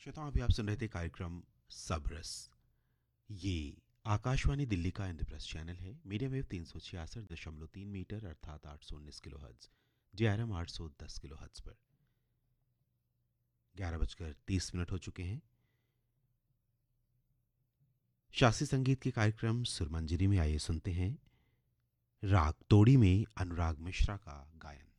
श्रोताओं, अभी आप सुन रहे थे कार्यक्रम सबरस। ये आकाशवाणी दिल्ली का इंद्रप्रस्थ चैनल है। मीडियम वेव 366.3 मीटर अर्थात 819 kilo hertz, JRM 810 kilo hertz पर 11 बजकर 30 मिनट हो चुके हैं। शास्त्रीय संगीत के कार्यक्रम सुरमंजरी में आइए सुनते हैं राग तोड़ी में अनुराग मिश्रा का गायन।